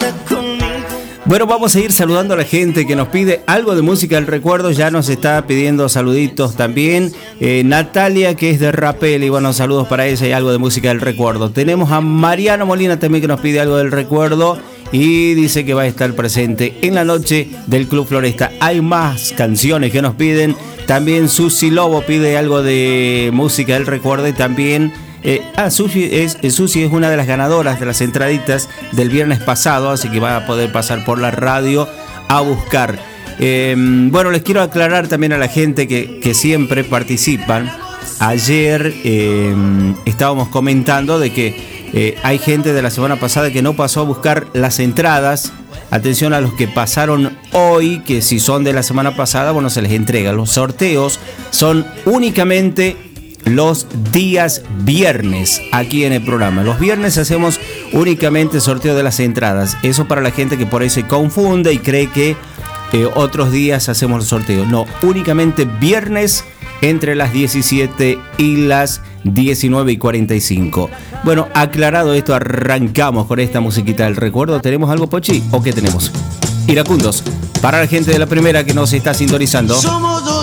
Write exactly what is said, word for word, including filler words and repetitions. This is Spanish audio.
Bueno, vamos a ir saludando a la gente que nos pide algo de música del recuerdo. Ya nos está pidiendo saluditos también. Eh, Natalia, que es de Rapel, y bueno, saludos para ella y algo de música del recuerdo. Tenemos a Mariano Molina también que nos pide algo del recuerdo y dice que va a estar presente en la noche del Club Floresta. Hay más canciones que nos piden. También Susi Lobo pide algo de música del recuerdo y también... Eh, ah, Susi es, Susi es una de las ganadoras de las entraditas del viernes pasado, así que va a poder pasar por la radio a buscar. Eh, bueno, les quiero aclarar también a la gente que, que siempre participan. Ayer eh, estábamos comentando de que eh, hay gente de la semana pasada que no pasó a buscar las entradas. Atención a los que pasaron hoy, que si son de la semana pasada, bueno, se les entrega. Los sorteos son únicamente los días viernes aquí en el programa. Los viernes hacemos únicamente sorteo de las entradas. Eso para la gente que por ahí se confunde y cree que eh, otros días hacemos los sorteos. No, únicamente viernes entre las diecisiete y las diecinueve y cuarenta y cinco. Bueno, aclarado esto, arrancamos con esta musiquita del recuerdo. ¿Tenemos algo, Pochi? ¿O qué tenemos? Iracundos. Para la gente de la primera que nos está sintonizando. Somos dos